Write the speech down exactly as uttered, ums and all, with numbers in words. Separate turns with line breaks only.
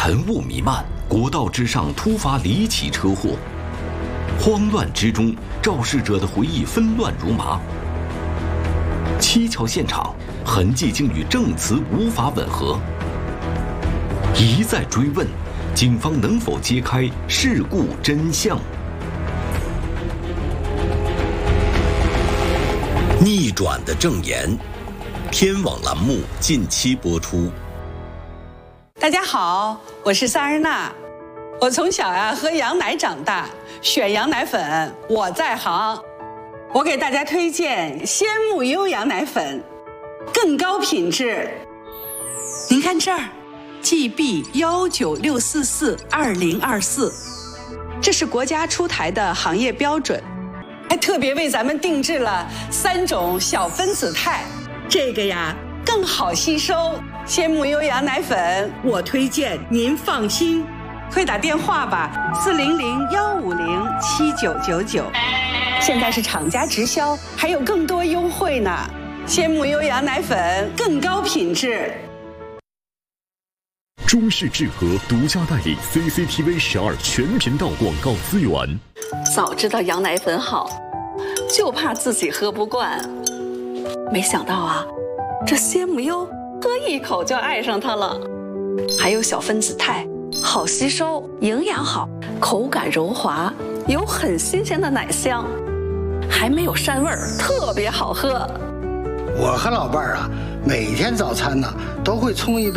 晨雾弥漫，国道之上突发离奇车祸，慌乱之中，肇事者的回忆纷乱如麻。蹊跷现场，痕迹竟与证词无法吻合。一再追问，警方能否揭开事故真相？逆转的证言，天网栏目近期播出。
大家好，我是萨日娜。我从小呀、啊、喝羊奶长大，选羊奶粉我在行。我给大家推荐鲜木优羊奶粉，更高品质。您看这儿 ，G B 幺九六四四二零二四，这是国家出台的行业标准，还特别为咱们定制了三种小分子肽，这个呀更好吸收。鲜木优羊奶粉，我推荐，您放心。快打电话吧，四零零幺五零七九九九。现在是厂家直销，还有更多优惠呢。鲜木优羊奶粉更高品质。
中视智和独家代理 C C T V 十二全频道广告资源。
早知道羊奶粉好，就怕自己喝不惯。没想到啊，这鲜木优喝一口就爱上它了。还有小分子肽，好吸收，营养好，口感柔滑，有很新鲜的奶香，还没有膻味儿，特别好喝。
我和老伴儿啊，每天早餐呢都会冲一杯